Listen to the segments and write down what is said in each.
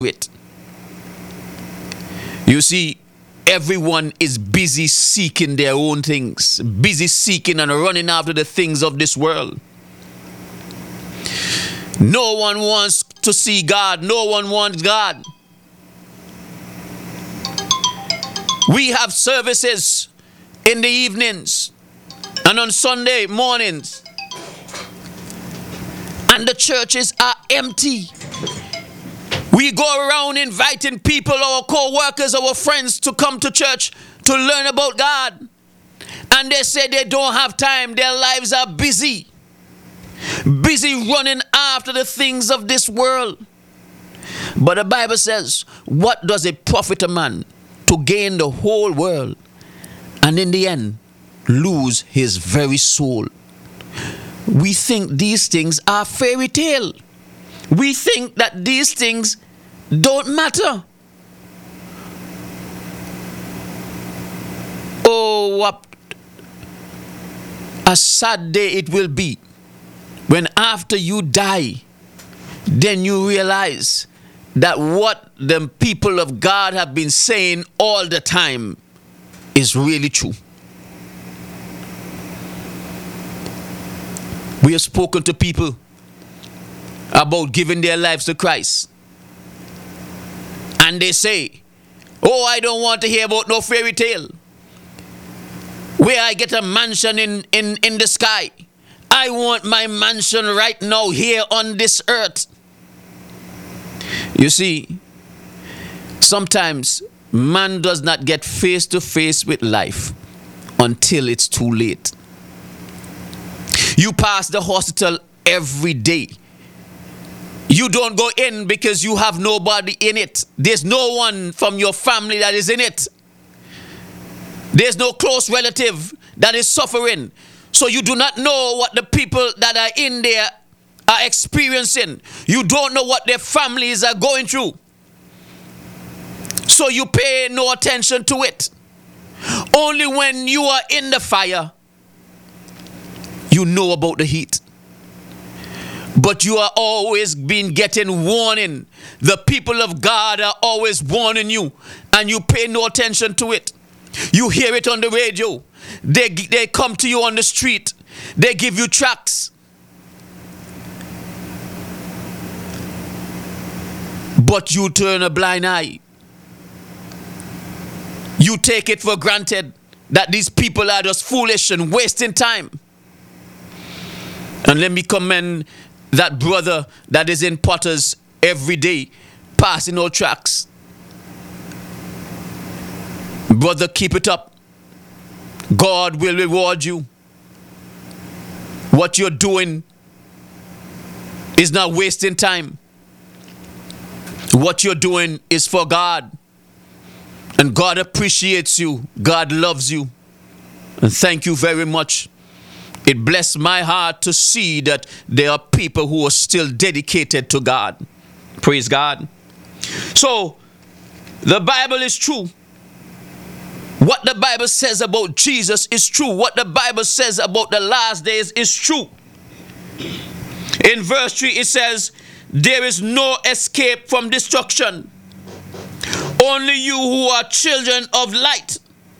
it. You see, everyone is busy seeking their own things, busy seeking and running after the things of this world. No one wants to see God. No one wants God. We have services in the evenings and on Sunday mornings, and the churches are empty. We go around inviting people, our co-workers, our friends to come to church to learn about God. And they say they don't have time. Their lives are busy. Busy running after the things of this world. But the Bible says, what does it profit a man to gain the whole world and in the end lose his very soul? We think these things are fairy tale. We think that these things don't matter. Oh, what a sad day it will be when after you die, then you realize that what the people of God have been saying all the time is really true. We have spoken to people about giving their lives to Christ. And they say, oh, I don't want to hear about no fairy tale where I get a mansion in the sky. I want my mansion right now here on this earth. You see, sometimes man does not get face to face with life until it's too late. You pass the hospital every day. You don't go in because you have nobody in it. There's no one from your family that is in it. There's no close relative that is suffering. So you do not know what the people that are in there are experiencing. You don't know what their families are going through. So you pay no attention to it. Only when you are in the fire, you know about the heat. But you are always been getting warning. The people of God are always warning you, and you pay no attention to it. You hear it on the radio. They come to you on the street. They give you tracts. But you turn a blind eye. You take it for granted that these people are just foolish and wasting time. And let me commend that brother that is in Potters every day, passing out tracts. Brother, keep it up. God will reward you. What you're doing is not wasting time. What you're doing is for God. And God appreciates you. God loves you. And thank you very much. It blessed my heart to see that there are people who are still dedicated to God. Praise God. So, the Bible is true. What the Bible says about Jesus is true. What the Bible says about the last days is true. In verse 3 it says, there is no escape from destruction. Only you who are children of light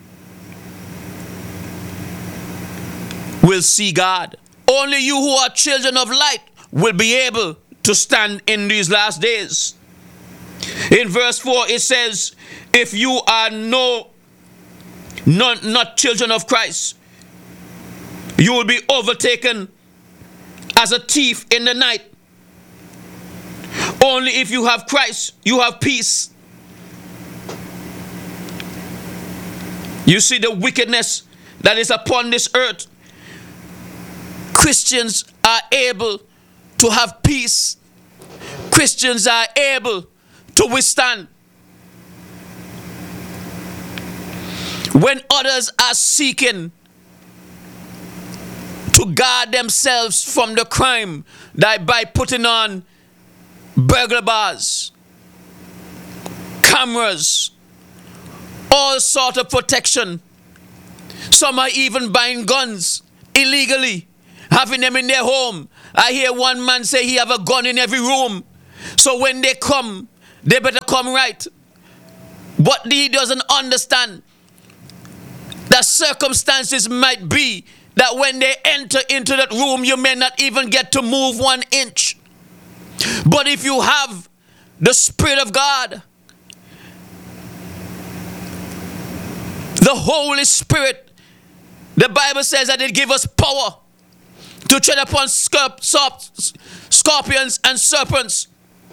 will see God. Only you who are children of light will be able to stand in these last days. In verse 4 it says, if you are not children of Christ, you will be overtaken as a thief in the night. Only if you have Christ, you have peace. You see the wickedness that is upon this earth. Christians are able to have peace. Christians are able to withstand. When others are seeking to guard themselves from the crime by putting on burglar bars, cameras, all sort of protection. Some are even buying guns illegally, having them in their home. I hear one man say he have a gun in every room. So when they come they better come right. But he doesn't understand that circumstances might be that when they enter into that room, you may not even get to move 1 inch. But if you have the Spirit of God, the Holy Spirit, the Bible says that it gives us power to tread upon scorpions and serpents.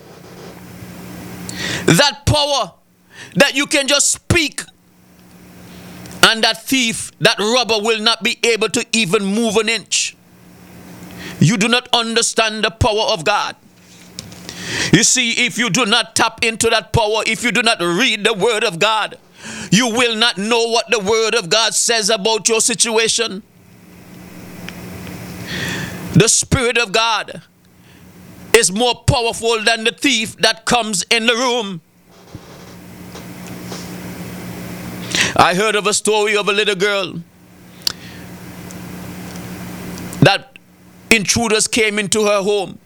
That power that you can just speak, and that thief, that robber will not be able to even move 1 inch. You do not understand the power of God. You see, if you do not tap into that power, if you do not read the Word of God, you will not know what the Word of God says about your situation. The Spirit of God is more powerful than the thief that comes in the room. I heard of a story of a little girl that intruders came into her home.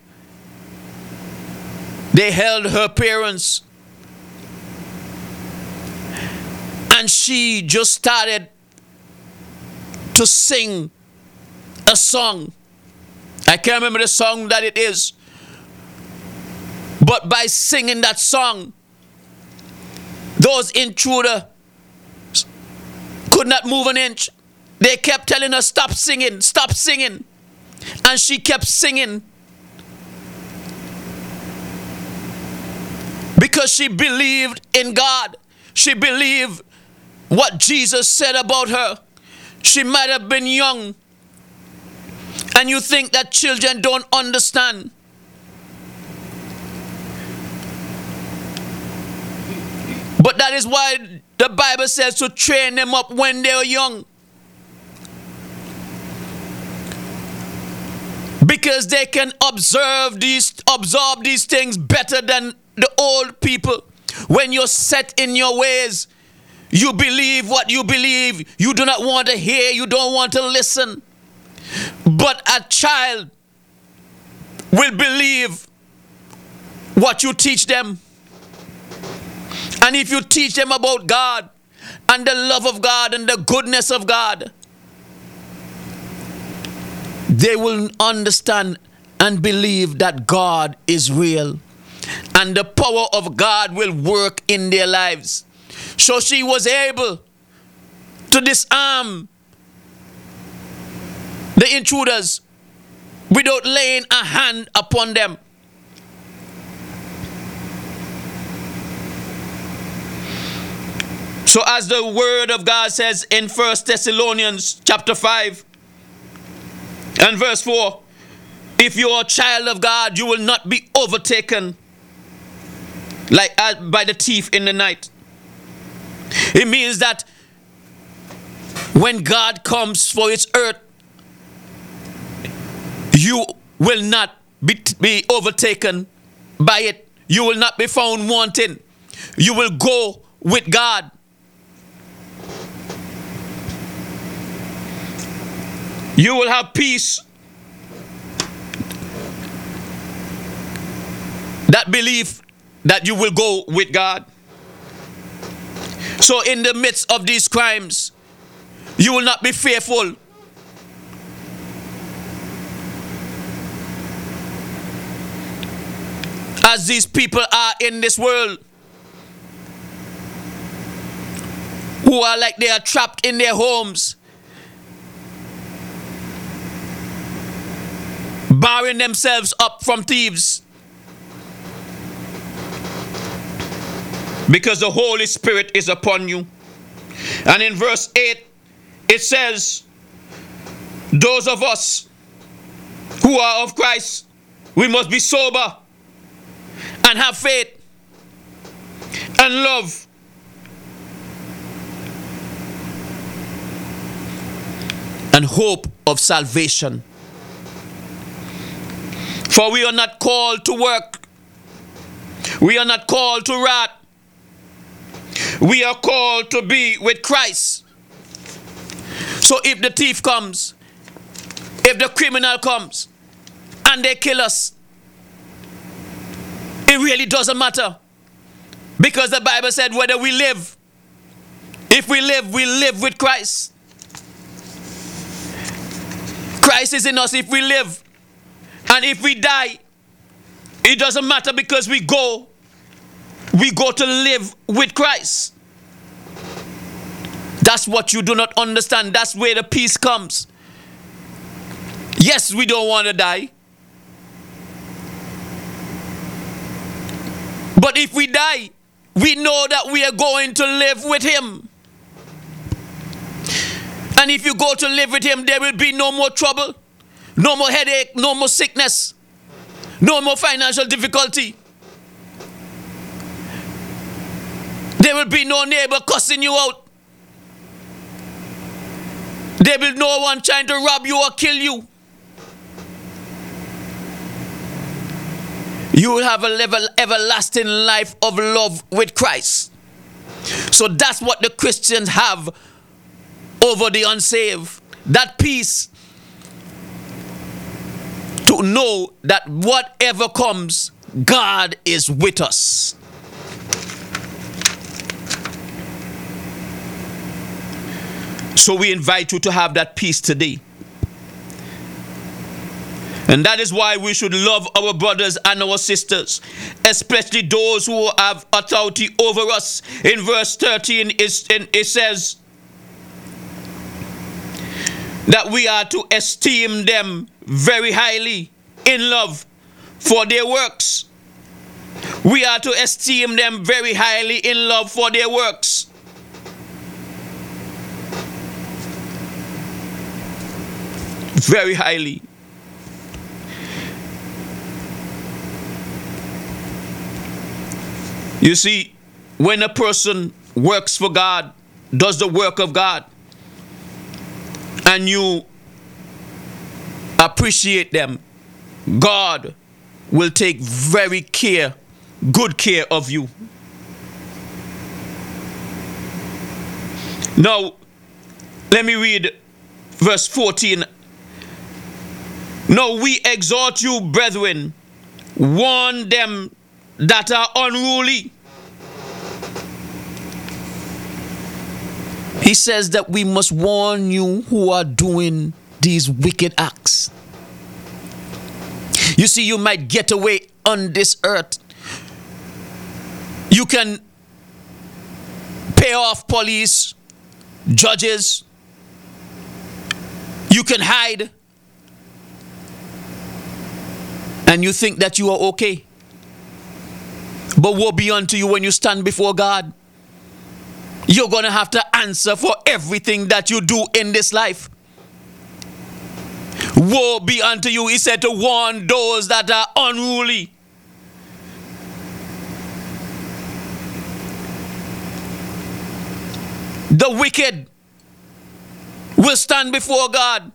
They held her parents, and she just started to sing a song. I can't remember the song that it is, but by singing that song, those intruders could not move 1 inch. They kept telling her, stop singing, stop singing. And she kept singing because she believed in God. She believed what Jesus said about her. She might have been young, and you think that children don't understand. But that is why the Bible says to train them up when they are young. Because they can absorb these things better than the old people. When you're set in your ways, you believe what you believe. You do not want to hear, you don't want to listen. But a child will believe what you teach them. And if you teach them about God and the love of God and the goodness of God, they will understand and believe that God is real. And the power of God will work in their lives. So she was able to disarm the intruders without laying a hand upon them. So as the Word of God says in 1 Thessalonians chapter 5 and verse 4, if you are a child of God, you will not be overtaken like by the thief in the night. It means that when God comes for His earth, you will not be overtaken by it. You will not be found wanting. You will go with God. You will have peace. That belief that you will go with God. So in the midst of these crimes, you will not be fearful. As these people are in this world, who are like they are trapped in their homes, barring themselves up from thieves, because the Holy Spirit is upon you. And in verse 8 it says, those of us who are of Christ, we must be sober and have faith and love and hope of salvation. For we are not called to work. We are not called to wrath. We are called to be with Christ. So if the thief comes, if the criminal comes, and they kill us, it really doesn't matter. Because the Bible said whether we live, if we live with Christ. Christ is in us if we live. And if we die, it doesn't matter because we go to live with Christ. That's what you do not understand. That's where the peace comes. Yes, we don't want to die. But if we die, we know that we are going to live with him. And if you go to live with him, there will be no more trouble, no more headache, no more sickness, no more financial difficulty. There will be no neighbor cussing you out. There will be no one trying to rob you or kill you. You will have a everlasting life of love with Christ. So that's what the Christians have over the unsaved. That peace to know that whatever comes, God is with us. So we invite you to have that peace today. And that is why we should love our brothers and our sisters, especially those who have authority over us. In verse 13, it says that we are to esteem them very highly in love for their works. We are to esteem them very highly in love for their works. Very highly. You see, when a person works for God, does the work of God, and you appreciate them, God will take good care of you. Now, let me read verse 14. Now we exhort you, brethren, warn them that are unruly. He says that we must warn you who are doing these wicked acts. You see, you might get away on this earth. You can pay off police, judges. You can hide. And you think that you are okay. But woe be unto you when you stand before God. You're going to have to answer for everything that you do in this life. Woe be unto you, he said, to warn those that are unruly. The wicked will stand before God.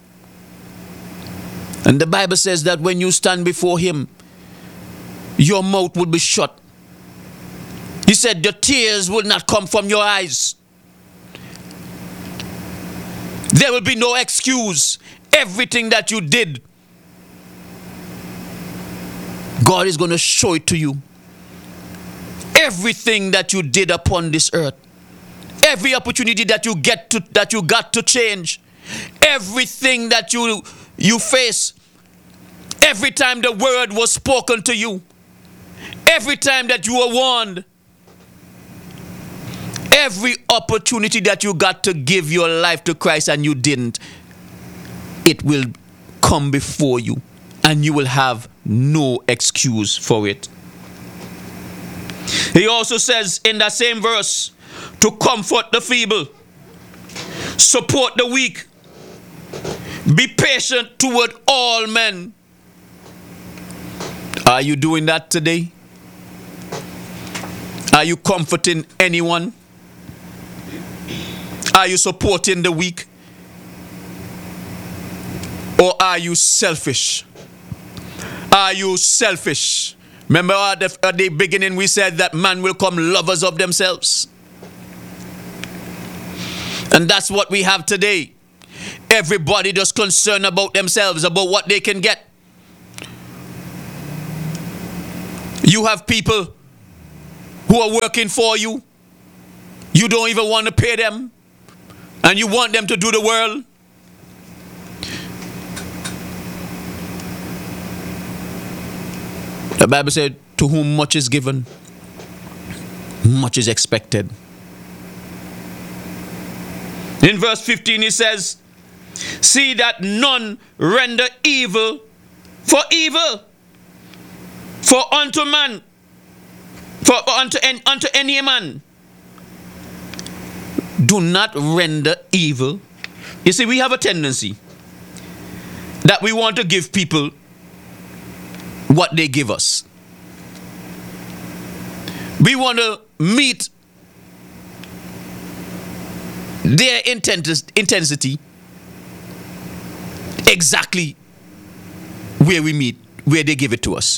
And the Bible says that when you stand before him, your mouth will be shut. He said the tears will not come from your eyes. There will be no excuse. Everything that you did, God is going to show it to you. Everything that you did upon this earth, every opportunity that you got to change, everything that you face, every time the word was spoken to you, every time that you were warned, every opportunity that you got to give your life to Christ and you didn't, it will come before you and you will have no excuse for it. He also says in that same verse to comfort the feeble, support the weak, be patient toward all men. Are you doing that today? Are you comforting anyone? Are you supporting the weak? Or are you selfish? Are you selfish? Remember at the beginning we said that man will come lovers of themselves. And that's what we have today. Everybody just concerned about themselves, about what they can get. You have people who are working for you. You don't even want to pay them, and you want them to do the world. The Bible said, to whom much is given, much is expected. In verse 15 he says, see that none render evil for evil, for unto man, for unto any man. Do not render evil. You see, we have a tendency that we want to give people what they give us. We want to meet their intensity exactly where we meet, where they give it to us.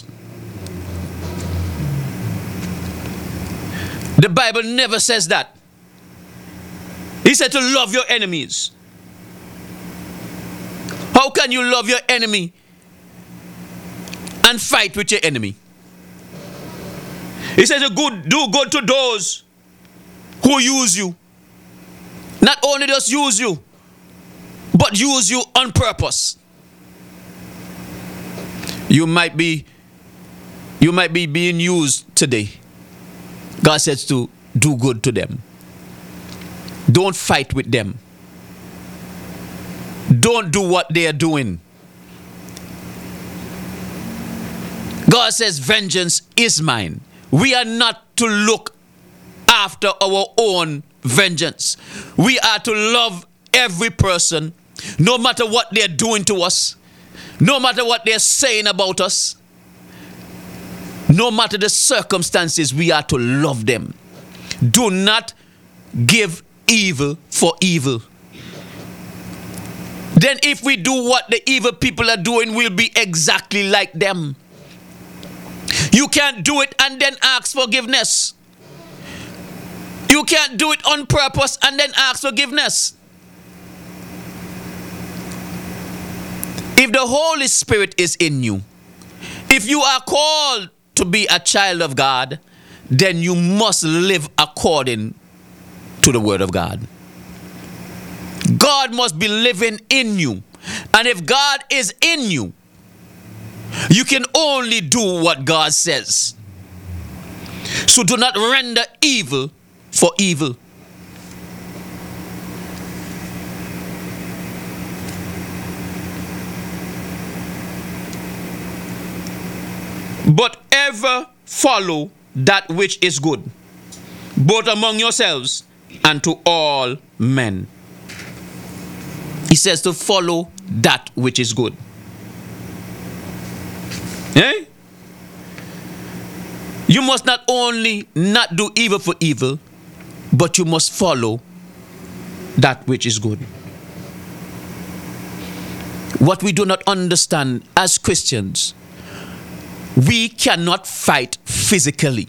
The Bible never says that. He said to love your enemies. How can you love your enemy and fight with your enemy? He says to do good to those who use you. Not only just use you, but use you on purpose. You might be being used today. God says to do good to them. Don't fight with them. Don't do what they are doing. God says, vengeance is mine. We are not to look after our own vengeance. We are to love every person, no matter what they're doing to us, no matter what they're saying about us, no matter the circumstances, we are to love them. Do not give evil for evil. Then if we do what the evil people are doing, we'll be exactly like them. You can't do it and then ask forgiveness. You can't do it on purpose and then ask forgiveness. If the Holy Spirit is in you, if you are called to be a child of God, then you must live according to the Word of God. God must be living in you. And if God is in you, you can only do what God says. So do not render evil for evil. But ever follow that which is good, both among yourselves and to all men. He says to follow that which is good. Eh? You must not only not do evil for evil, but you must follow that which is good. What we do not understand as Christians, we cannot fight physically.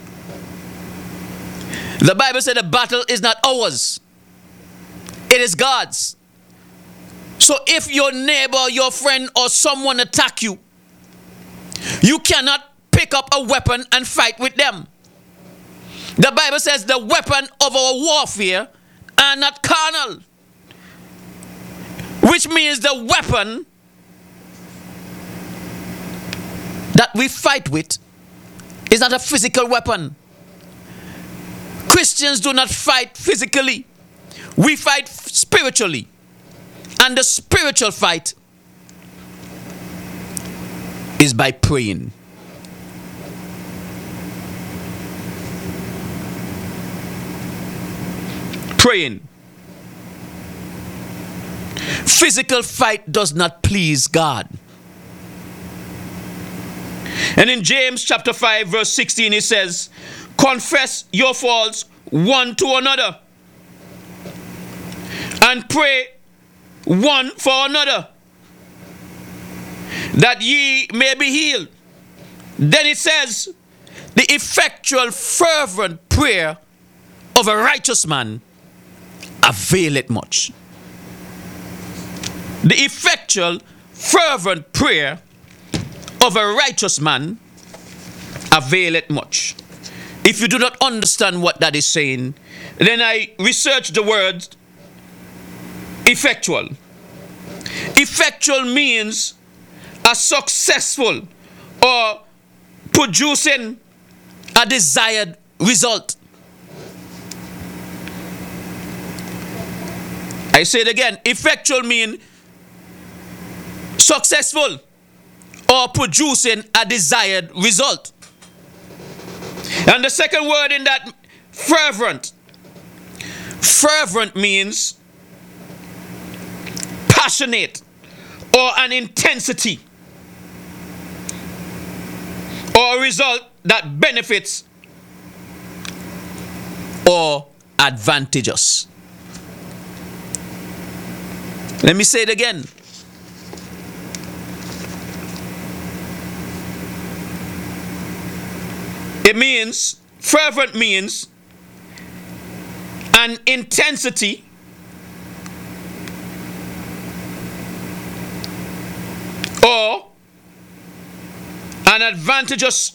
The Bible said the battle is not ours. It is God's. So if your neighbor, your friend, or someone attack you, you cannot pick up a weapon and fight with them. The Bible says the weapon of our warfare are not carnal. Which means the weapon that we fight with is not a physical weapon. Christians do not fight physically. We fight spiritually. And the spiritual fight is by praying. Praying. Physical fight does not please God. And in James chapter 5 verse 16 it says, confess your faults one to another and pray one for another, that ye may be healed. Then it says, the effectual fervent prayer of a righteous man availeth much. The effectual fervent prayer of a righteous man availeth much. if you do not understand what that is saying, then I researched the word effectual. Effectual means a successful or producing a desired result. I say it again. Effectual means successful or producing a desired result. And the second word in that, fervent. Fervent means passionate or an intensity or a result that benefits or advantageous. Let me say it again. It means, fervent means an intensity or an advantageous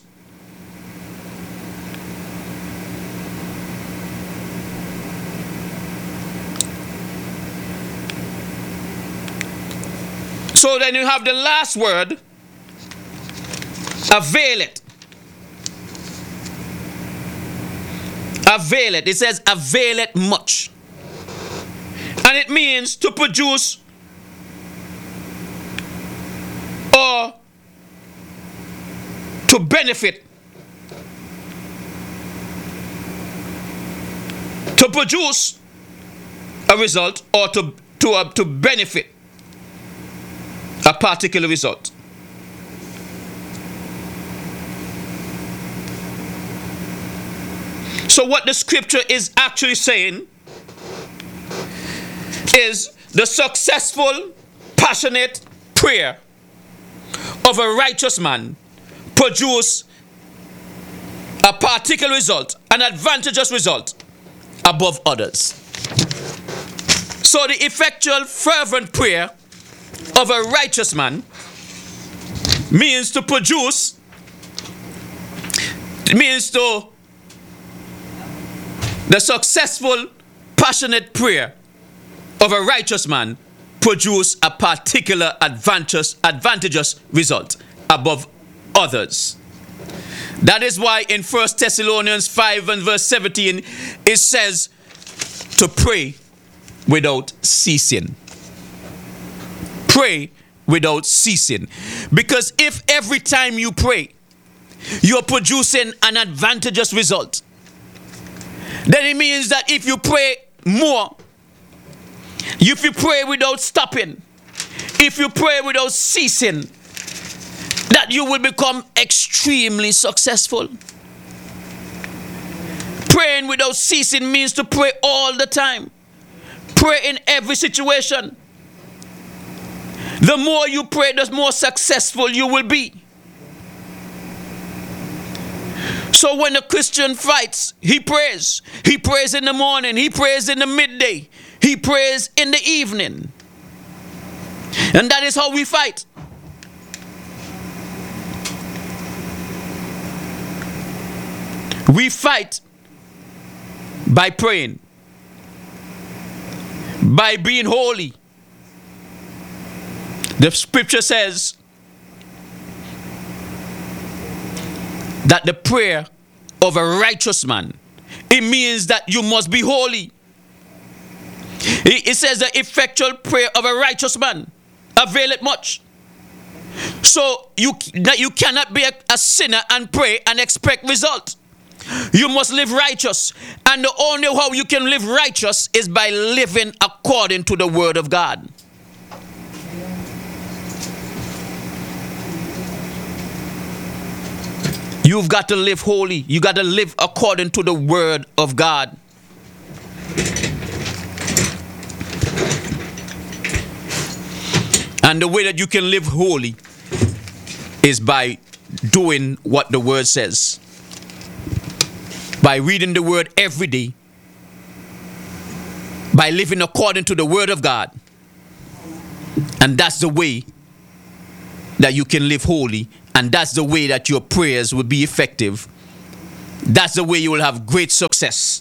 So then you have the last word, avail it. Avail it. It says avail it much. And it means to produce or to benefit. To produce a result or to benefit a particular result. So what the scripture is actually saying is the successful, passionate prayer of a righteous man produce a particular result, an advantageous result above others. So the effectual, fervent prayer of a righteous man means to produce, means to the successful, passionate prayer of a righteous man produce a particular advantageous result above others. That is why in 1 Thessalonians 5 and verse 17 it says to pray without ceasing. Pray without ceasing. Because if every time you pray you're producing an advantageous result, then it means that if you pray more, if you pray without stopping, if you pray without ceasing, that you will become extremely successful. Praying without ceasing means to pray all the time. Pray in every situation. The more you pray, the more successful you will be. So when a Christian fights, he prays. He prays in the morning. He prays in the midday. He prays in the evening. And that is how we fight. We fight by praying, by being holy. The scripture says that the prayer of a righteous man, it means that you must be holy. It says the effectual prayer of a righteous man availeth much. So you cannot be a sinner and pray and expect result. You must live righteous. And the only how you can live righteous is by living according to the word of God. You've got to live holy. You got to live according to the word of God. And the way that you can live holy is by doing what the word says. By reading the word every day. By living according to the word of God. And that's the way that you can live holy. And that's the way that your prayers will be effective. That's the way you will have great success.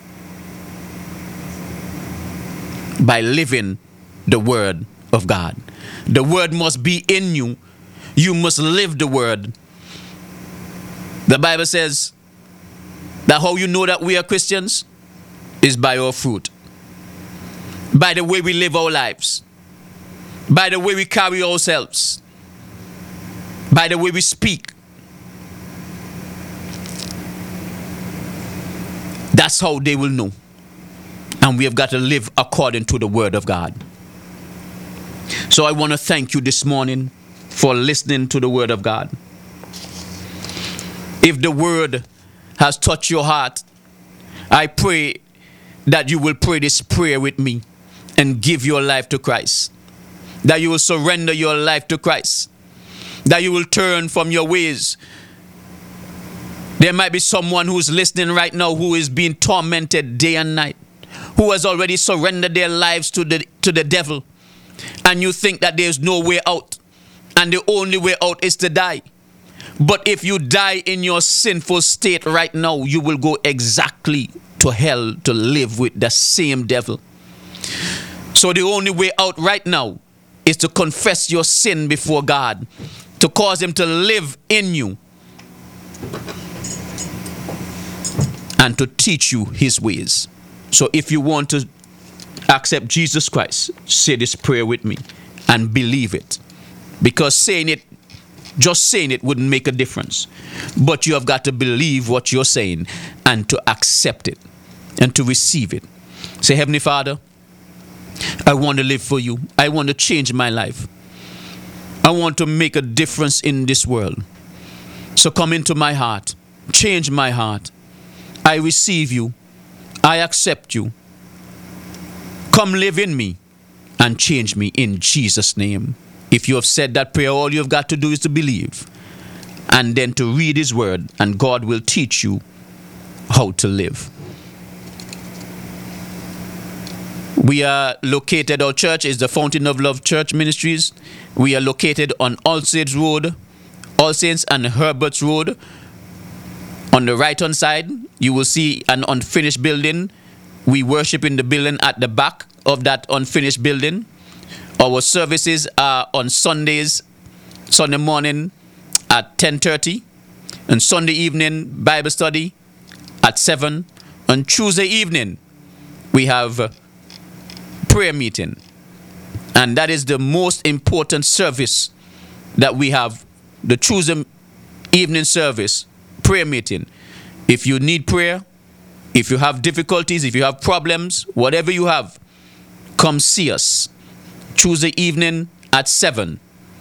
By living the word of God. The word must be in you. You must live the word. The Bible says that how you know that we are Christians is by our fruit. By the way we live our lives. By the way we carry ourselves. By the way we speak. That's how they will know. And we have got to live according to the word of God. So I want to thank you this morning for listening to the word of God. If the word has touched your heart, I pray that you will pray this prayer with me and give your life to Christ. That you will surrender your life to Christ. That you will turn from your ways. There might be someone who's listening right now who is being tormented day and night, who has already surrendered their lives to the devil, and you think that there's no way out, and the only way out is to die. But if you die in your sinful state right now, you will go exactly to hell to live with the same devil. So the only way out right now is to confess your sin before God, to cause him to live in you, and to teach you his ways. So if you want to accept Jesus Christ, say this prayer with me and believe it. Because just saying it wouldn't make a difference. But you have got to believe what you're saying and to accept it and to receive it. Say, Heavenly Father, I want to live for you. I want to change my life. I want to make a difference in this world. So come into my heart. Change my heart. I receive you. I accept you. Come live in me and change me in Jesus' name. If you have said that prayer, all you have got to do is to believe and then to read his word, and God will teach you how to live. We are located, our church is the Fountain of Love Church Ministries. We are located on All Saints Road, All Saints and Herbert's Road. On the right hand side, you will see an unfinished building. We worship in the building at the back of that unfinished building. Our services are on Sundays, Sunday morning at 10:30, and Sunday evening Bible study at 7. On Tuesday evening, we have prayer meeting, and that is the most important service that we have, the Tuesday evening service, prayer meeting. If you need prayer, if you have difficulties, if you have problems, whatever you have, come see us Tuesday evening at 7.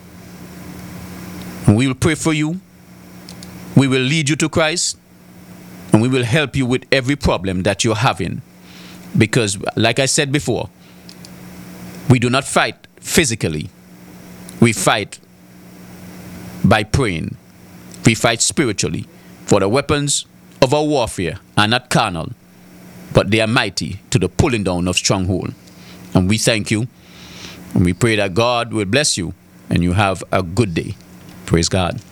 And we will pray for you. We will lead you to Christ, and we will help you with every problem that you're having. Because, like I said before, we do not fight physically. We fight by praying. We fight spiritually. For the weapons of our warfare are not carnal, but they are mighty to the pulling down of stronghold. And we thank you, and we pray that God will bless you, and you have a good day. Praise God.